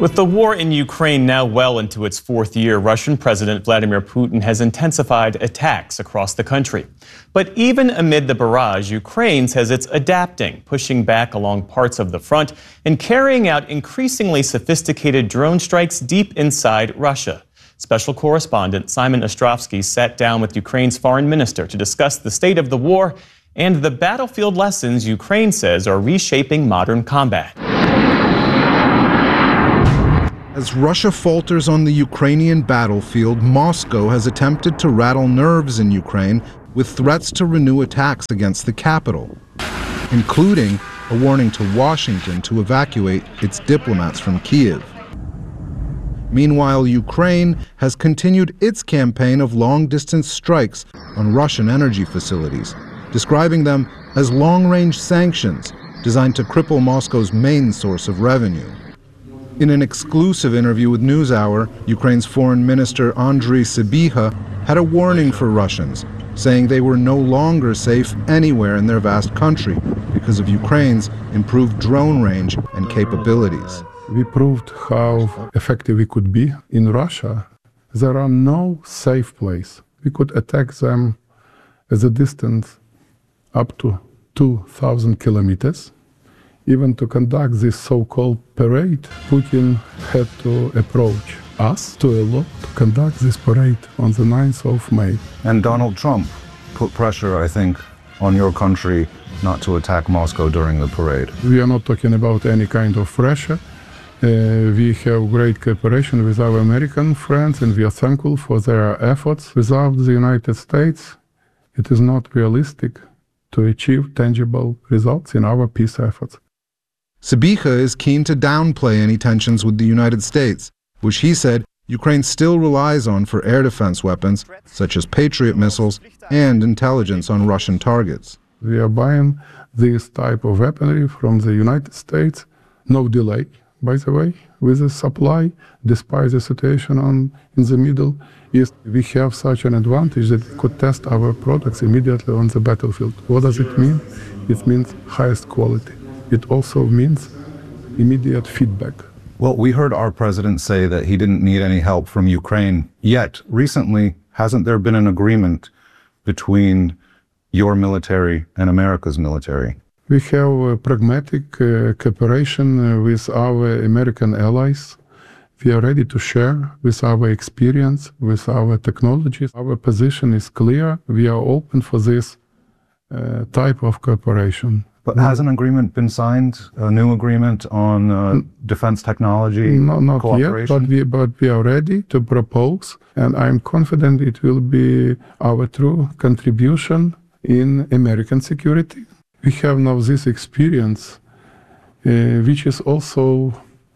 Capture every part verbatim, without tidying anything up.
With the war in Ukraine now well into its fourth year, Russian President Vladimir Putin has intensified attacks across the country. But even amid the barrage, Ukraine says it's adapting, pushing back along parts of the front and carrying out increasingly sophisticated drone strikes deep inside Russia. Special correspondent Simon Ostrovsky sat down with Ukraine's foreign minister to discuss the state of the war and the battlefield lessons Ukraine says are reshaping modern combat. As Russia falters on the Ukrainian battlefield, Moscow has attempted to rattle nerves in Ukraine with threats to renew attacks against the capital, including a warning to Washington to evacuate its diplomats from Kyiv. Meanwhile, Ukraine has continued its campaign of long-distance strikes on Russian energy facilities, describing them as long-range sanctions designed to cripple Moscow's main source of revenue. In an exclusive interview with NewsHour, Ukraine's Foreign Minister Andriy Sybiha had a warning for Russians, saying they were no longer safe anywhere in their vast country because of Ukraine's improved drone range and capabilities. We proved how effective we could be in Russia. There are no safe place. We could attack them at a distance up to two thousand kilometers. Even to conduct this so-called parade, Putin had to approach us to allow to conduct this parade on the ninth of May. And Donald Trump put pressure, I think, on your country not to attack Moscow during the parade. We are not talking about any kind of pressure. Uh, we have great cooperation with our American friends, and we are thankful for their efforts. Without the United States, it is not realistic to achieve tangible results in our peace efforts. Sybiha is keen to downplay any tensions with the United States, which he said Ukraine still relies on for air defense weapons, such as Patriot missiles and intelligence on Russian targets. We are buying this type of weaponry from the United States, no delay, by the way, with the supply, despite the situation on, in the Middle East. We have such an advantage that we could test our products immediately on the battlefield. What does it mean? It means highest quality. It also means immediate feedback. Well, we heard our president say that he didn't need any help from Ukraine. Yet, recently, hasn't there been an agreement between your military and America's military? We have a pragmatic uh, cooperation uh, with our American allies. We are ready to share with our experience, with our technologies. Our position is clear. We are open for this uh, type of cooperation. But has an agreement been signed, a new agreement on uh, defense technology no, not cooperation? Yet, but we, but we are ready to propose, and I'm confident it will be our true contribution in American security. We have now this experience, uh, which is also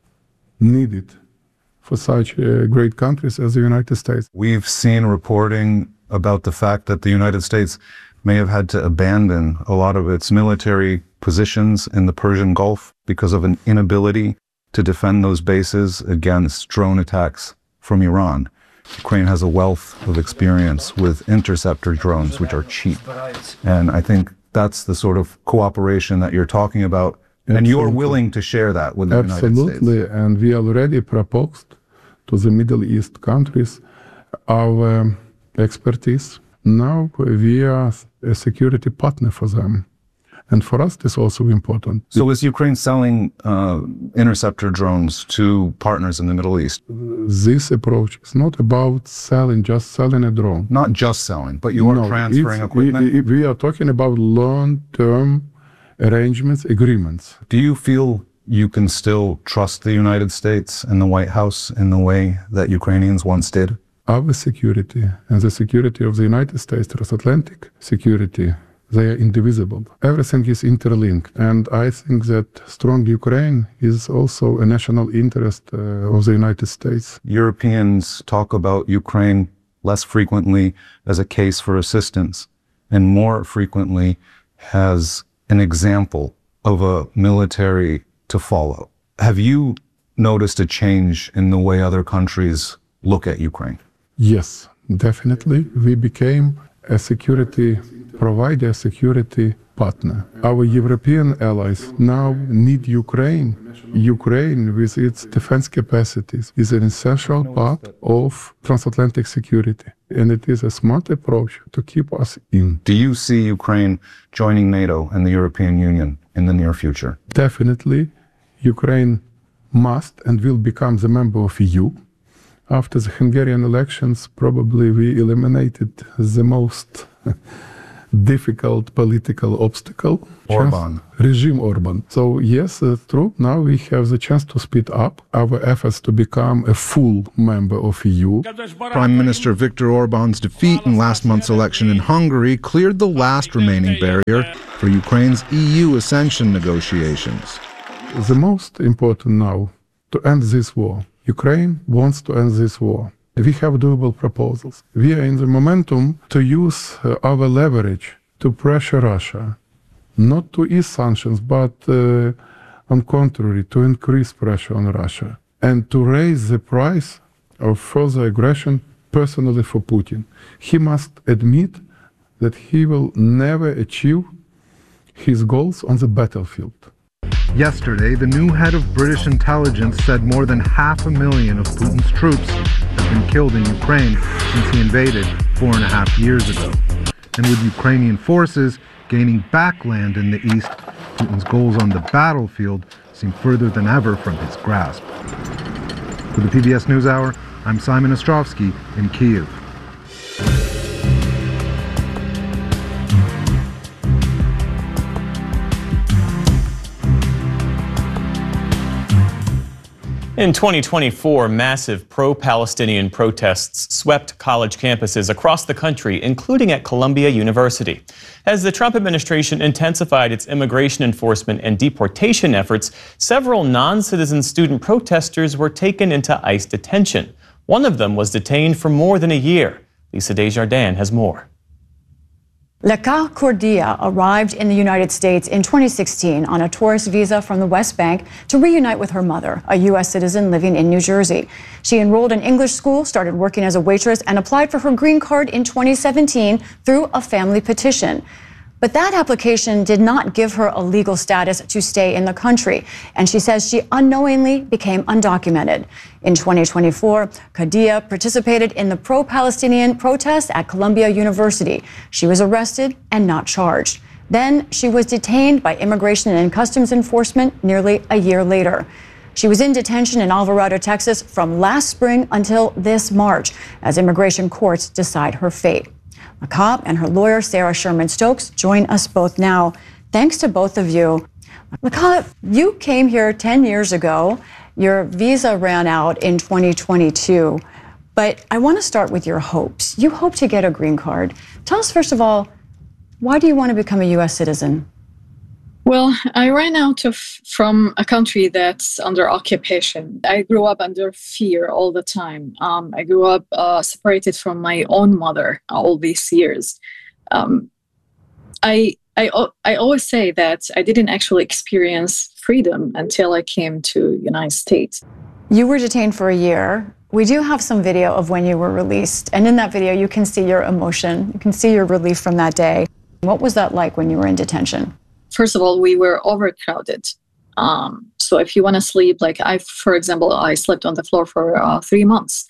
needed for such uh, great countries as the United States. We've seen reporting about the fact that the United States may have had to abandon a lot of its military positions in the Persian Gulf because of an inability to defend those bases against drone attacks from Iran. Ukraine has a wealth of experience with interceptor drones, which are cheap. And I think that's the sort of cooperation that you're talking about. Absolutely. And you're willing to share that with the Absolutely. United States. Absolutely. And we already proposed to the Middle East countries our um, expertise. Now we are a security partner for them. And for us, this is also important. So is Ukraine selling uh, interceptor drones to partners in the Middle East? This approach is not about selling, just selling a drone. Not just selling, but you are no, transferring equipment? We, we are talking about long-term arrangements, agreements. Do you feel you can still trust the United States and the White House in the way that Ukrainians once did? Our security and the security of the United States, transatlantic security, they are indivisible. Everything is interlinked. And I think that strong Ukraine is also a national interest uh, of the United States. Europeans talk about Ukraine less frequently as a case for assistance and more frequently as an example of a military to follow. Have you noticed a change in the way other countries look at Ukraine? Yes, definitely. We became a security provider, a security partner. Our European allies now need Ukraine. Ukraine, with its defense capacities, is an essential part of transatlantic security. And it is a smart approach to keep us in. Do you see Ukraine joining NATO and the European Union in the near future? Definitely, Ukraine must and will become the member of E U. After the Hungarian elections, probably we eliminated the most difficult political obstacle. Orban. Regime Orban. So yes, it's true. Now we have the chance to speed up our efforts to become a full member of E U. Prime Minister Viktor Orban's defeat in last month's election in Hungary cleared the last remaining barrier for Ukraine's E U accession negotiations. The most important now to end this war. Ukraine wants to end this war. We have doable proposals. We are in the momentum to use uh, our leverage to pressure Russia, not to ease sanctions, but uh, on contrary, to increase pressure on Russia and to raise the price of further aggression personally for Putin. He must admit that he will never achieve his goals on the battlefield. Yesterday, the new head of British intelligence said more than half a million of Putin's troops have been killed in Ukraine since he invaded four and a half years ago. And with Ukrainian forces gaining back land in the east, Putin's goals on the battlefield seem further than ever from his grasp. For the P B S NewsHour, I'm Simon Ostrovsky in Kyiv. In twenty twenty-four, massive pro-Palestinian protests swept college campuses across the country, including at Columbia University. As the Trump administration intensified its immigration enforcement and deportation efforts, several non-citizen student protesters were taken into ICE detention. One of them was detained for more than a year. Lisa Desjardins has more. Lekah Kurdia arrived in the United States in twenty sixteen on a tourist visa from the West Bank to reunite with her mother, a U S citizen living in New Jersey. She enrolled in English school, started working as a waitress, and applied for her green card in twenty seventeen through a family petition. But that application did not give her a legal status to stay in the country, and she says she unknowingly became undocumented. In twenty twenty-four, Kurdia participated in the pro-Palestinian protests at Columbia University. She was arrested and not charged. Then she was detained by Immigration and Customs Enforcement nearly a year later. She was in detention in Alvarado, Texas from last spring until this March as immigration courts decide her fate. Lekah and her lawyer, Sarah Sherman Stokes, join us both now. Thanks to both of you. Lekah, you came here ten years ago. Your visa ran out in twenty twenty-two. But I want to start with your hopes. You hope to get a green card. Tell us, first of all, why do you want to become a U S citizen? Well, I ran out of from a country that's under occupation. I grew up under fear all the time. Um, I grew up uh, separated from my own mother all these years. Um, I, I I always say that I didn't actually experience freedom until I came to the United States. You were detained for a year. We do have some video of when you were released. And in that video, you can see your emotion. You can see your relief from that day. What was that like when you were in detention? First of all, we were overcrowded. Um, so if you want to sleep, like I, for example, I slept on the floor for uh, three months,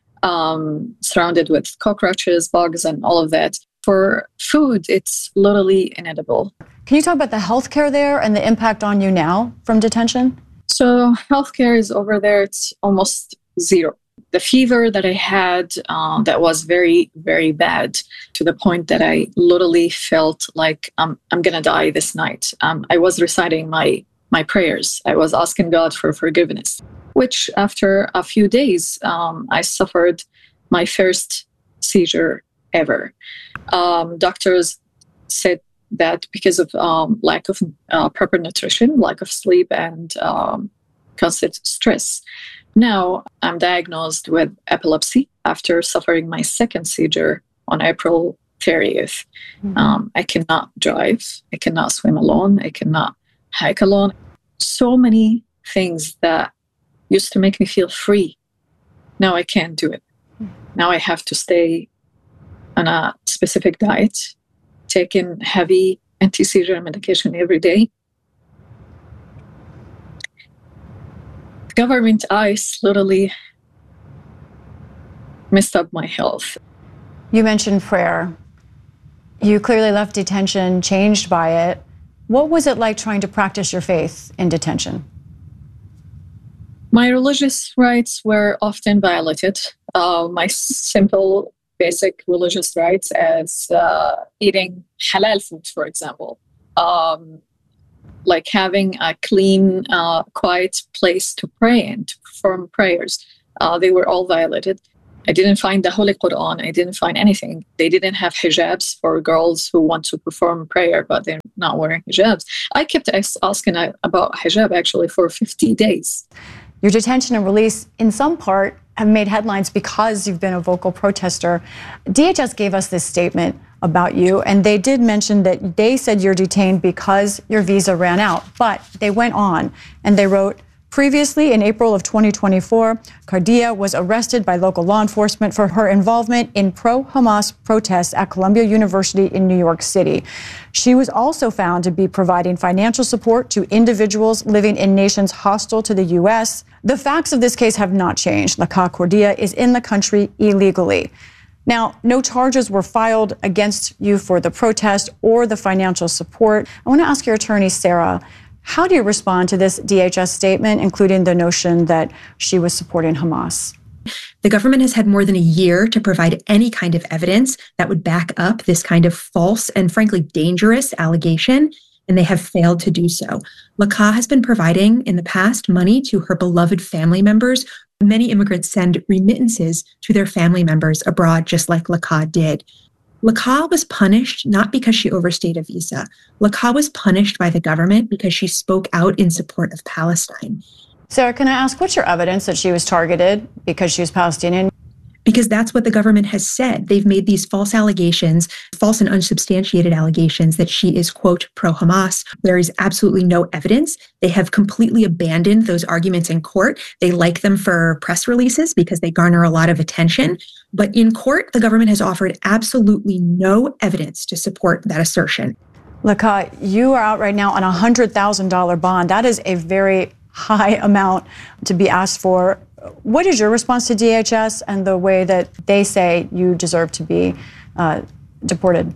um, surrounded with cockroaches, bugs, and all of that. For food, it's literally inedible. Can you talk about the healthcare there and the impact on you now from detention? So healthcare is over there. It's almost zero. The fever that I had, uh, that was very, very bad, to the point that I literally felt like um, I'm going to die this night. Um, I was reciting my, my prayers. I was asking God for forgiveness, which after a few days, um, I suffered my first seizure ever. Um, doctors said that because of um, lack of uh, proper nutrition, lack of sleep, and um, constant stress. Now I'm diagnosed with epilepsy after suffering my second seizure on April thirtieth. Mm-hmm. Um, I cannot drive. I cannot swim alone. I cannot hike alone. So many things that used to make me feel free. Now I can't do it. Mm-hmm. Now I have to stay on a specific diet, taking heavy anti-seizure medication every day. Government ICE literally messed up my health. You mentioned prayer. You clearly left detention changed by it. What was it like trying to practice your faith in detention? My religious rights were often violated. Uh, my simple, basic religious rights as uh, eating halal food, for example. Um, like having a clean, uh, quiet place to pray in, to perform prayers. Uh, they were all violated. I didn't find the Holy Quran. I didn't find anything. They didn't have hijabs for girls who want to perform prayer, but they're not wearing hijabs. I kept asking about hijab actually for fifty days. Your detention and release, in some part, have made headlines because you've been a vocal protester. D H S gave us this statement about you, and they did mention that they said you're detained because your visa ran out. But they went on, and they wrote, previously, in April of twenty twenty-four, Kardia was arrested by local law enforcement for her involvement in pro-Hamas protests at Columbia University in New York City. She was also found to be providing financial support to individuals living in nations hostile to the U S. The facts of this case have not changed. Laka Kordia is in the country illegally. Now, no charges were filed against you for the protest or the financial support. I want to ask your attorney, Sarah, how do you respond to this D H S statement, including the notion that she was supporting Hamas? The government has had more than a year to provide any kind of evidence that would back up this kind of false and frankly dangerous allegation, and they have failed to do so. Laka has been providing in the past money to her beloved family members. Many immigrants send remittances to their family members abroad, just like Laka did. Laka was punished not because she overstayed a visa. Laka was punished by the government because she spoke out in support of Palestine. Sarah, can I ask, what's your evidence that she was targeted because she was Palestinian? Because that's what the government has said. They've made these false allegations, false and unsubstantiated allegations that she is, quote, pro-Hamas. There is absolutely no evidence. They have completely abandoned those arguments in court. They like them for press releases because they garner a lot of attention. But in court, the government has offered absolutely no evidence to support that assertion. Laka, you are out right now on a one hundred thousand dollars bond. That is a very high amount to be asked for. What is your response to D H S and the way that they say you deserve to be uh, deported?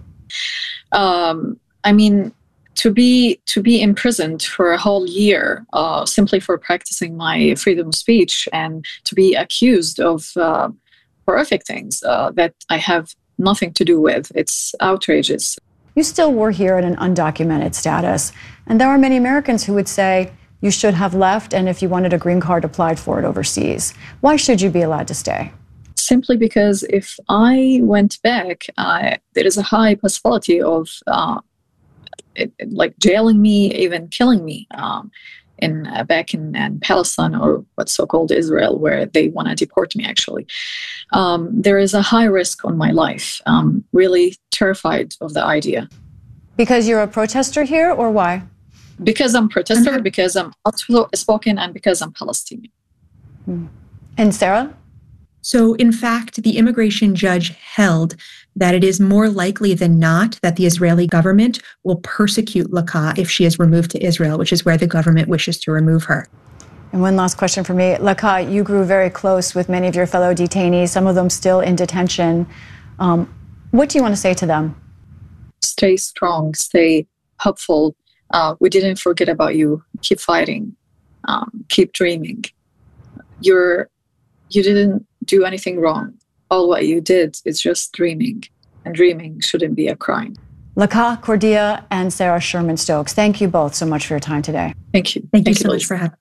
Um, I mean, to be to be imprisoned for a whole year uh, simply for practicing my freedom of speech and to be accused of uh, horrific things uh, that I have nothing to do with, it's outrageous. You still were here in an undocumented status, and there are many Americans who would say you should have left, and if you wanted a green card, applied for it overseas. Why should you be allowed to stay? Simply because if I went back, uh, there is a high possibility of uh, it, it, like jailing me, even killing me um, in uh, back in, in Palestine or what's so-called Israel, where they want to deport me, actually. Um, there is a high risk on my life. I'm really terrified of the idea. Because you're a protester here, or why? Because I'm a protester, because I'm outspoken, and because I'm Palestinian. And Sarah? So, in fact, the immigration judge held that it is more likely than not that the Israeli government will persecute Laka if she is removed to Israel, which is where the government wishes to remove her. And one last question for me. Laka, you grew very close with many of your fellow detainees, some of them still in detention. Um, what do you want to say to them? Stay strong, stay hopeful. Uh, we didn't forget about you. Keep fighting. Um, keep dreaming. You're, you didn't do anything wrong. All what you did is just dreaming. And dreaming shouldn't be a crime. Laka Kordia and Sarah Sherman Stokes, thank you both so much for your time today. Thank you. Thank, Thank you you so Liz. much for having me.